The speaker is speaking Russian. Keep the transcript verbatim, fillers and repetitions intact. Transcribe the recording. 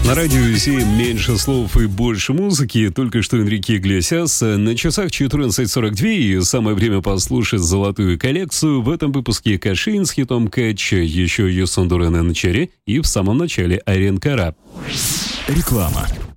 На радио семь меньше слов и больше музыки. Только что Энрике Иглесиас. На часах четырнадцать сорок два, и самое время послушать золотую коллекцию. В этом выпуске Кашин с хитом «Кэтч», еще Юсундурен Энчери и в самом начале Арен Кара. Реклама.